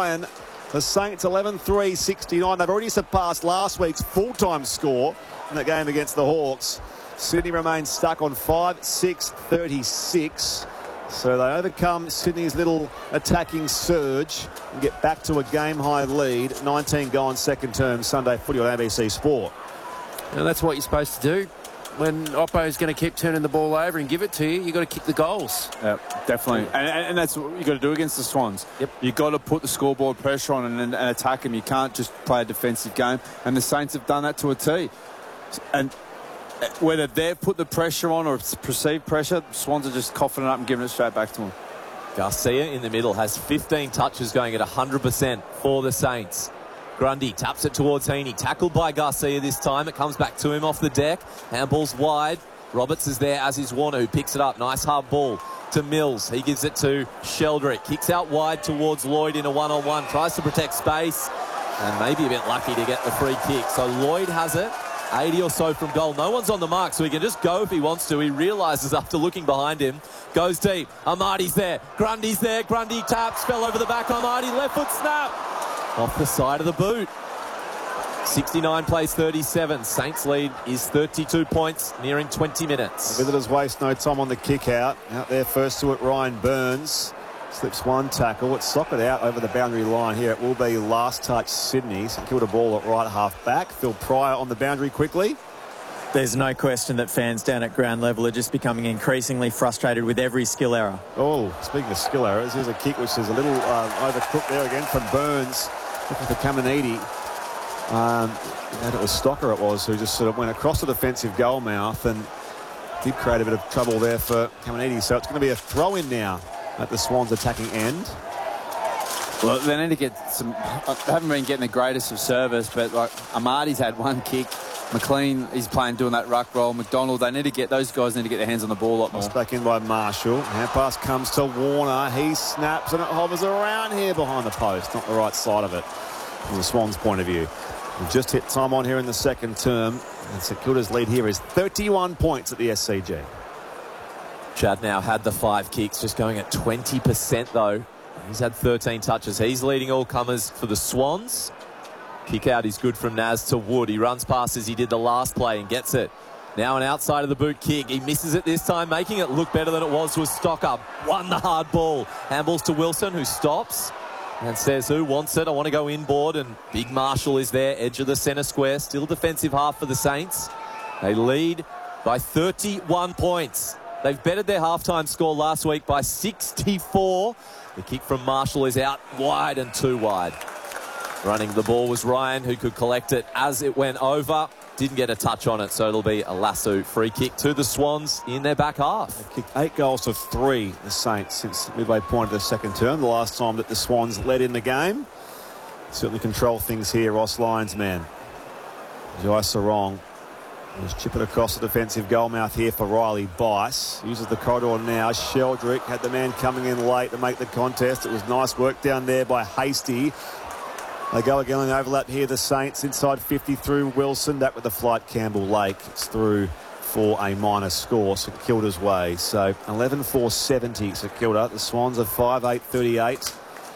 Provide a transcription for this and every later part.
Ryan. The Saints 11-3-69. They've already surpassed last week's full-time score in that game against the Hawks. Sydney remains stuck on 5-6-36. So they overcome Sydney's little attacking surge and get back to a game-high lead. 19 gone second term, Sunday footy on ABC Sport. And that's what you're supposed to do. When Oppo's going to keep turning the ball over and give it to you, you've got to kick the goals. Yeah, definitely. And that's what you've got to do against the Swans. Yep. You've got to put the scoreboard pressure on and attack them. You can't just play a defensive game. And the Saints have done that to a T. And whether they've put the pressure on or it's perceived pressure, the Swans are just coughing it up and giving it straight back to them. Garcia in the middle has 15 touches going at 100% for the Saints. Grundy taps it towards Heaney. Tackled by Garcia this time. It comes back to him off the deck. Handball's wide. Roberts is there, as is Warner, who picks it up. Nice hard ball to Mills. He gives it to Sheldrick. Kicks out wide towards Lloyd in a one-on-one. Tries to protect space. And maybe a bit lucky to get the free kick. So Lloyd has it. 80 or so from goal. No one's on the mark, so he can just go if he wants to. He realises after looking behind him. Goes deep. Amadi's there. Grundy's there. Grundy taps. Fell over the back. Amadi. Left foot snap. Off the side of the boot. 69 plays 37. Saints lead is 32 points, nearing 20 minutes. The visitors waste no time on the kick out. Out there first to it, Ryan Burns. Slips one tackle. It's socked out over the boundary line here. It will be last touch Sydney. St Kilda ball at right half back. Phil Pryor on the boundary quickly. There's no question that fans down at ground level are just becoming increasingly frustrated with every skill error. Oh, speaking of skill errors, here's a kick which is a little overcooked there again from Burns. Looking for Caminiti. And it was Stocker it was who just sort of went across the defensive goal mouth and did create a bit of trouble there for Caminiti. So it's going to be a throw-in now at the Swans attacking end. Well, they need to get some... They haven't been getting the greatest of service, but like Amadi's had one kick. McLean, he's doing that ruck roll. McDonald, those guys need to get their hands on the ball a lot more. It's back in by Marshall. Hand pass comes to Warner. He snaps and it hovers around here behind the post. Not the right side of it from the Swans' point of view. We've just hit time on here in the second term. And St Kilda's lead here is 31 points at the SCG. Chad now had the 5 kicks, just going at 20% though. He's had 13 touches. He's leading all comers for the Swans. Kick out is good from Naz to Wood. He runs past as he did the last play and gets it. Now an outside of the boot kick. He misses it this time, making it look better than it was Stocker. Won the hard ball. Handballs to Wilson, who stops and says, who wants it? I want to go inboard. And Big Marshall is there, edge of the centre square. Still defensive half for the Saints. They lead by 31 points. They've bettered their halftime score last week by 64. The kick from Marshall is out wide and too wide. Running the ball was Ryan, who could collect it as it went over. Didn't get a touch on it, so it'll be a lasso free kick to the Swans in their back half. They've kicked 8 goals to 3, the Saints, since midway point of the second term. The last time that the Swans led in the game. Certainly control things here, Ross Lyons, man. Jai Sarong. Just chip it across the defensive goal mouth here for Riley Bice. Uses the corridor now. Sheldrick had the man coming in late to make the contest. It was nice work down there by Hasty. They go again in the overlap here, the Saints inside 50 through Wilson. That with the flight Campbell Lake. It's through for a minor score, St Kilda's way. So 11-4-70 St Kilda. The Swans are 5-8-38.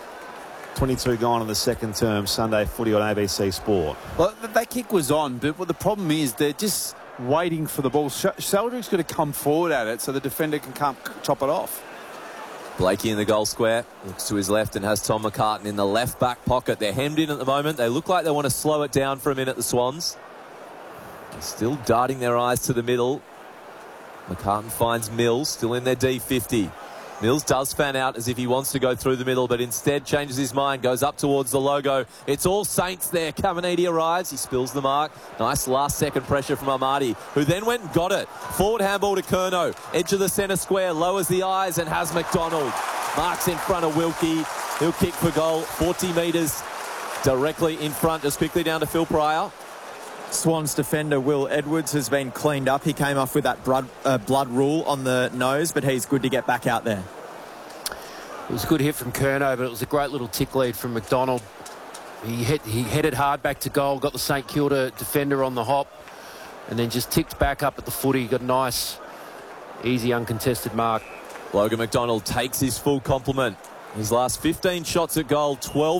22 gone in the second term. Sunday footy on ABC Sport. Well, that kick was on, but what the problem is they're just waiting for the ball. Sheldrick's got to come forward at it so the defender can come chop it off. Blakey in the goal square, looks to his left and has Tom McCartan in the left back pocket. They're hemmed in at the moment. They look like they want to slow it down for a minute, the Swans. They're still darting their eyes to the middle. McCartan finds Mills, still in their D50. Mills does fan out as if he wants to go through the middle, but instead changes his mind, goes up towards the logo. It's all Saints there. Caminiti arrives. He spills the mark. Nice last-second pressure from Amadi, who then went and got it. Forward handball to Curnow. Edge of the centre square, lowers the eyes and has McDonald. Marks in front of Wilkie. He'll kick for goal. 40 metres directly in front. Just quickly down to Phil Pryor. Swans defender Will Edwards has been cleaned up. He came off with that blood rule on the nose, but he's good to get back out there. It was a good hit from Curnow, but it was a great little tick lead from McDonald. He headed hard back to goal, got the St Kilda defender on the hop, and then just ticked back up at the footy. Got a nice, easy, uncontested mark. Logan McDonald takes his full complement. His last 15 shots at goal, 12